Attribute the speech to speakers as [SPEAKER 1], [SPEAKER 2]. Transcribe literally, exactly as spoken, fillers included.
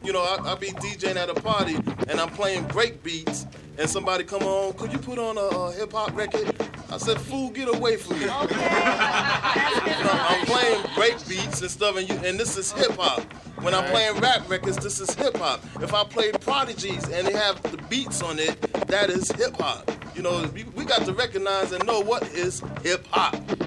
[SPEAKER 1] you know, I, I be DJing at a party and I'm playing break beats and somebody come on, could you put on a, a hip hop record? I said, fool, get away from me. Okay. You know, I'm playing break beats and stuff, and, you, and this is hip hop. When I'm playing rap records, this is hip hop. If I play Prodigies and they have the beats on it, that is hip hop. You know, we, we got to recognize and know what is hip hop.